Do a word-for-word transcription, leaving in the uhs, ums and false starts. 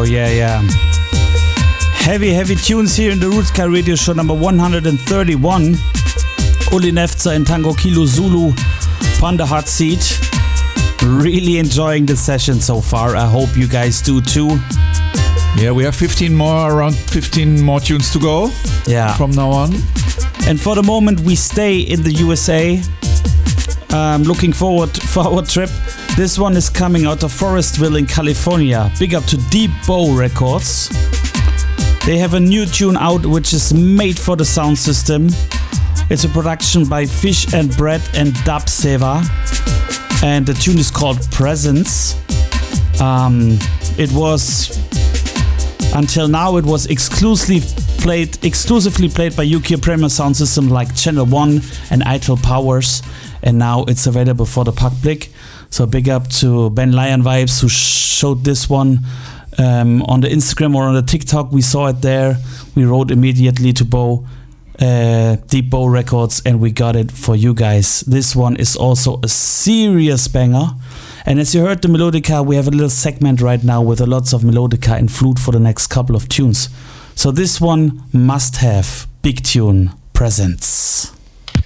yeah, yeah. Heavy, heavy tunes here in the Rootscar Radio Show number one hundred thirty-one. Uli Nefzer and Tango Kilo Zulu on the hot seat. Really enjoying the session so far. I hope you guys do too. Yeah, we have fifteen more, around fifteen more tunes to go. Yeah. From now on. And for the moment, we stay in the U S A. Um, looking forward for our trip. This one is coming out of Forestville in California. Big up to Deep Bow Records. They have a new tune out which is made for the sound system. It's a production by Fish and Bread and Dub Seva. And the tune is called Presence. Um, it was, until now, it was exclusively played exclusively played by U K Premier Sound System like Channel One and Eiffel Powers. And now it's available for the public. So big up to Ben Lion Vibes who showed this one um, on the Instagram or on the TikTok. We saw it there. We wrote immediately to Bo, uh, Deep Bow Records, and we got it for you guys. This one is also a serious banger. And as you heard the Melodica, we have a little segment right now with a lots of Melodica and flute for the next couple of tunes. So this one must have big tune, Presence.